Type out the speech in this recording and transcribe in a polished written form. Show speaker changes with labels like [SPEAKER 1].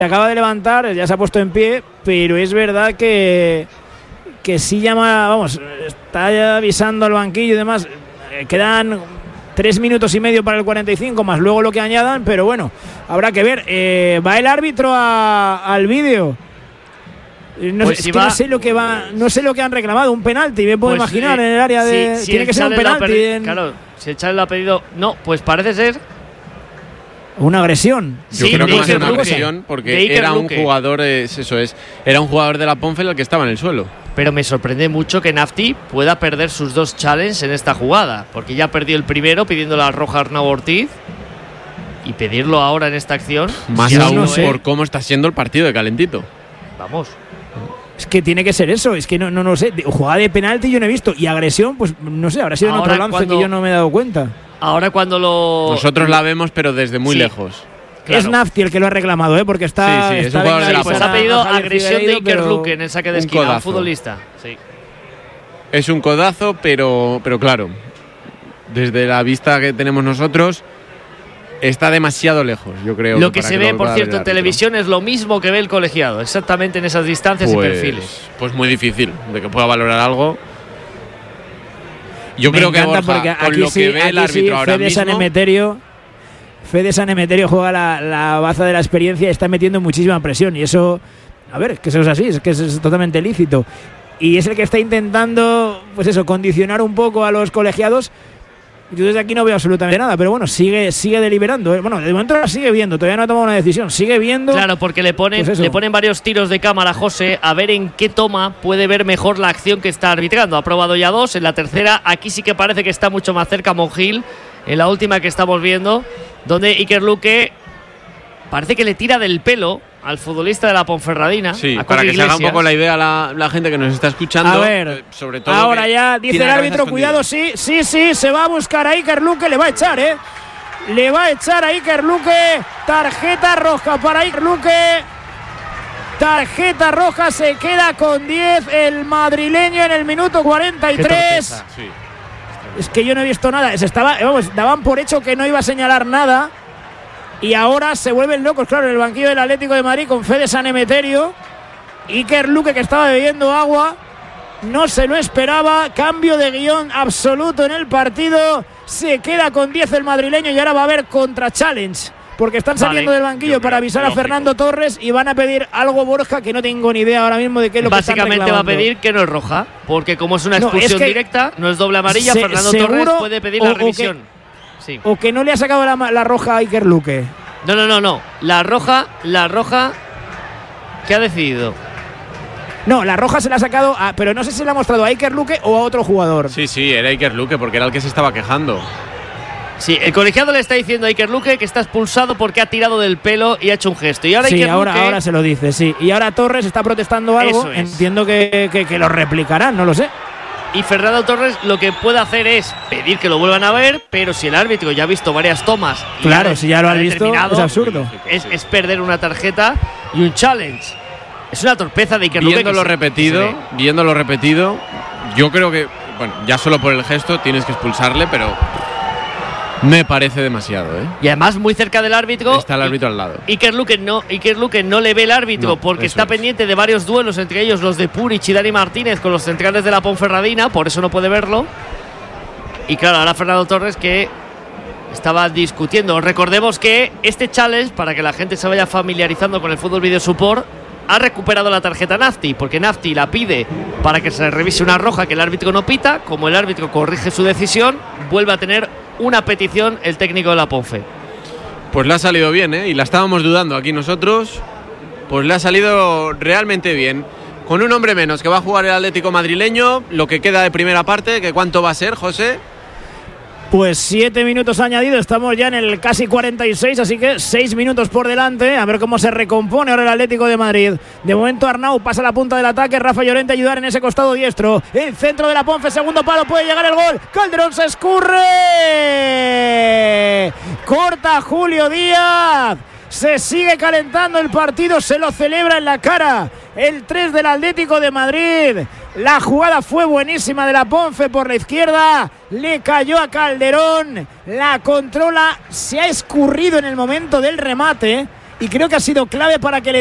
[SPEAKER 1] acaba de levantar, ya se ha puesto en pie, pero es verdad que sí llama, vamos, está ya avisando al banquillo y demás. Quedan 3 minutos y medio para el 45, más luego lo que añadan, pero bueno, habrá que ver. Va el árbitro al vídeo. No sé lo que han reclamado, un penalti, me puedo imaginar en el área de.
[SPEAKER 2] Si
[SPEAKER 1] tiene que ser un penalti.
[SPEAKER 2] Claro, si el Chale lo ha pedido, no, pues parece ser
[SPEAKER 1] una agresión.
[SPEAKER 3] Yo creo que va a ser una agresión porque era un jugador, era un jugador de la Ponfe el que estaba en el suelo.
[SPEAKER 2] Pero me sorprende mucho que Nafti pueda perder sus 2 challenges en esta jugada, porque ya perdió el primero pidiendo la roja a Arnau Ortiz, y pedirlo ahora en esta acción.
[SPEAKER 3] Más aún por cómo está siendo el partido de calentito.
[SPEAKER 2] Vamos.
[SPEAKER 1] Es que tiene que ser eso, es que no sé. Jugada de penalti yo no he visto, y agresión, pues no sé, habrá sido en otro lance que yo no me he dado cuenta.
[SPEAKER 2] Ahora cuando
[SPEAKER 3] nosotros la vemos, pero desde muy lejos.
[SPEAKER 1] Claro. Es Nafti el que lo ha reclamado, porque está.
[SPEAKER 3] Sí, es un jugador de la
[SPEAKER 2] pues ha pedido agresión de Iker Luque en el saque de esquina, un futbolista. Sí.
[SPEAKER 3] Es un codazo, pero claro, desde la vista que tenemos nosotros, está demasiado lejos, yo creo.
[SPEAKER 2] Lo que se ve, por cierto, en televisión es lo mismo que ve el colegiado, exactamente en esas distancias y perfiles.
[SPEAKER 3] Pues muy difícil de que pueda valorar algo. Yo creo que Borja, con lo que ve el árbitro ahora mismo.
[SPEAKER 1] Fede San Emeterio juega la baza de la experiencia y está metiendo muchísima presión. Y eso, a ver, que eso es así, es que es totalmente lícito. Y es el que está intentando, pues eso, condicionar un poco a los colegiados. Yo desde aquí no veo absolutamente nada, pero bueno, sigue deliberando. Bueno, de momento la sigue viendo, todavía no ha tomado una decisión, sigue viendo.
[SPEAKER 2] Claro, porque le ponen varios tiros de cámara a José a ver en qué toma puede ver mejor la acción que está arbitrando. Ha probado ya 2, en la tercera aquí sí que parece que está mucho más cerca Monjil, en la última que estamos viendo, donde Iker Luque parece que le tira del pelo al futbolista de la Ponferradina.
[SPEAKER 3] Sí, para que se haga un poco la idea la gente que nos está escuchando.
[SPEAKER 1] A ver, sobre todo ahora ya dice el árbitro, cuidado, sí, se va a buscar a Iker Luque, le va a echar, le va a echar a Iker Luque, tarjeta roja para Iker Luque, tarjeta roja, se queda con 10 el madrileño en el minuto 43. Sí. Es que yo no he visto nada, daban por hecho que no iba a señalar nada. Y ahora se vuelven locos, claro, en el banquillo del Atlético de Madrid con Fede San Emeterio. Iker Luque, que estaba bebiendo agua, no se lo esperaba. Cambio de guión absoluto en el partido. Se queda con 10 el madrileño y ahora va a haber contra challenge, porque están saliendo del banquillo para avisar a Fernando Torres y van a pedir algo, Borja, que no tengo ni idea ahora mismo de qué es lo que están reclamando.
[SPEAKER 2] Básicamente va a pedir que no es roja, porque como es una expulsión directa, no es doble amarilla, Fernando Torres puede pedir la revisión. Sí.
[SPEAKER 1] O que no le ha sacado la roja a Iker Luque.
[SPEAKER 2] No. La roja, ¿qué ha decidido?
[SPEAKER 1] No, la roja se la ha sacado, pero no sé si la ha mostrado a Iker Luque o a otro jugador.
[SPEAKER 3] Sí, era Iker Luque, porque era el que se estaba quejando.
[SPEAKER 2] Sí, el colegiado le está diciendo a Iker Luque que está expulsado porque ha tirado del pelo y ha hecho un gesto. Y ahora
[SPEAKER 1] sí,
[SPEAKER 2] Iker Luque,
[SPEAKER 1] ahora se lo dice, sí. Y ahora Torres está protestando algo. Entiendo que lo replicarán, no lo sé.
[SPEAKER 2] Y Fernando Torres lo que puede hacer es pedir que lo vuelvan a ver, pero si el árbitro ya ha visto varias tomas,
[SPEAKER 1] claro, si ya lo ha visto, es absurdo.
[SPEAKER 2] Es perder una tarjeta y un challenge. Es una torpeza de Iker Luque.
[SPEAKER 3] Viéndolo repetido, yo creo que, bueno, ya solo por el gesto tienes que expulsarle, pero me parece demasiado,
[SPEAKER 2] Y además muy cerca del árbitro.
[SPEAKER 3] Está el árbitro al lado.
[SPEAKER 2] Iker Luque no le ve el árbitro porque está pendiente de varios duelos, entre ellos los de Puric y Dani Martínez con los centrales de la Ponferradina, por eso no puede verlo. Y claro, ahora Fernando Torres, que estaba discutiendo. Recordemos que este challenge, para que la gente se vaya familiarizando con el fútbol video support, ha recuperado la tarjeta Nafti, porque Nafti la pide para que se revise una roja que el árbitro no pita. Como el árbitro corrige su decisión, vuelve a tener una petición el técnico de la Ponfe.
[SPEAKER 3] Pues le ha salido bien, y la estábamos dudando aquí nosotros. Pues le ha salido realmente bien. Con un hombre menos que va a jugar el Atlético madrileño, lo que queda de primera parte, que ¿cuánto va a ser, José?
[SPEAKER 1] Pues 7 minutos añadidos, estamos ya en el casi 46, así que 6 minutos por delante, a ver cómo se recompone ahora el Atlético de Madrid. De momento Arnau pasa a la punta del ataque, Rafa Llorente a ayudar en ese costado diestro, el centro de la Ponfe, segundo palo, puede llegar el gol, Calderón se escurre, corta Julio Díaz. Se sigue calentando el partido, se lo celebra en la cara el 3 del Atlético de Madrid. La jugada fue buenísima de la Ponfe por la izquierda, le cayó a Calderón, la controla, se ha escurrido en el momento del remate y creo que ha sido clave para que le